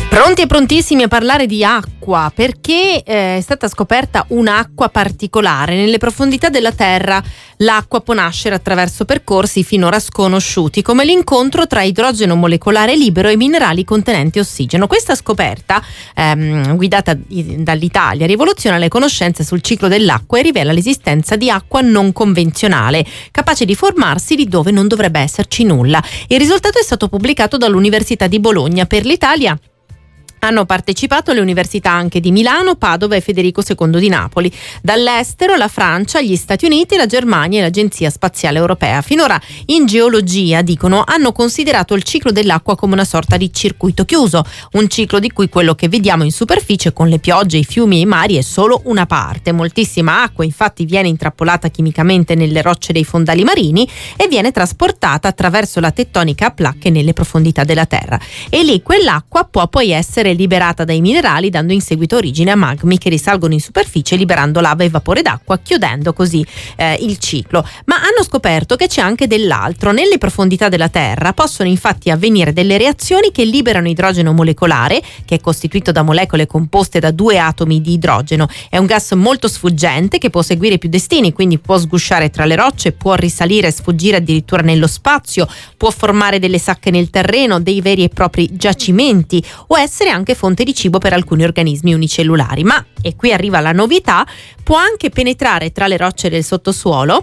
Pronti e prontissimi a parlare di acqua, perché è stata scoperta un'acqua particolare. Nelle profondità della Terra l'acqua può nascere attraverso percorsi finora sconosciuti, come l'incontro tra idrogeno molecolare libero e minerali contenenti ossigeno. Questa scoperta, guidata dall'Italia, rivoluziona le conoscenze sul ciclo dell'acqua e rivela l'esistenza di acqua non convenzionale, capace di formarsi lì dove non dovrebbe esserci nulla. Il risultato è stato pubblicato dall'Università di Bologna. Per l'Italia hanno partecipato le università anche di Milano, Padova e Federico II di Napoli. Dall'estero la Francia, gli Stati Uniti, la Germania e l'Agenzia Spaziale Europea. Finora in geologia, dicono, hanno considerato il ciclo dell'acqua come una sorta di circuito chiuso, un ciclo di cui quello che vediamo in superficie con le piogge, i fiumi e i mari è solo una parte. Moltissima acqua infatti viene intrappolata chimicamente nelle rocce dei fondali marini e viene trasportata attraverso la tettonica a placche nelle profondità della Terra. E lì quell'acqua può poi essere liberata dai minerali, dando in seguito origine a magmi che risalgono in superficie, liberando lava e vapore d'acqua, chiudendo così il ciclo. Ma hanno scoperto che c'è anche dell'altro. Nelle profondità della Terra possono infatti avvenire delle reazioni che liberano idrogeno molecolare, che è costituito da molecole composte da 2 atomi di idrogeno. È un gas molto sfuggente che può seguire più destini, quindi può sgusciare tra le rocce, può risalire e sfuggire addirittura nello spazio, può formare delle sacche nel terreno, dei veri e propri giacimenti, o essere anche fonte di cibo per alcuni organismi unicellulari. Ma, e qui arriva la novità, può anche penetrare tra le rocce del sottosuolo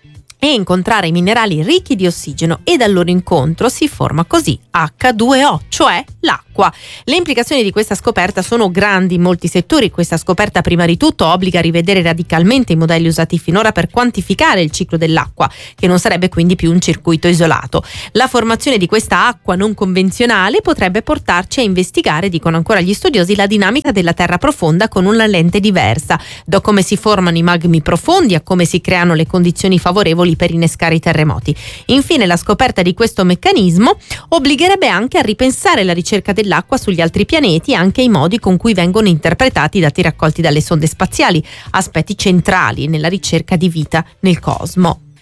e incontrare minerali ricchi di ossigeno, e dal loro incontro si forma così H2O, cioè l'acqua. Le implicazioni di questa scoperta sono grandi in molti settori. Questa scoperta prima di tutto obbliga a rivedere radicalmente i modelli usati finora per quantificare il ciclo dell'acqua, che non sarebbe quindi più un circuito isolato. La formazione di questa acqua non convenzionale potrebbe portarci a investigare, dicono ancora gli studiosi, la dinamica della terra profonda con una lente diversa, da come si formano i magmi profondi a come si creano le condizioni favorevoli per innescare i terremoti. Infine, la scoperta di questo meccanismo obbligherebbe anche a ripensare la ricerca dell'acqua sugli altri pianeti e anche i modi con cui vengono interpretati i dati raccolti dalle sonde spaziali, aspetti centrali nella ricerca di vita nel cosmo.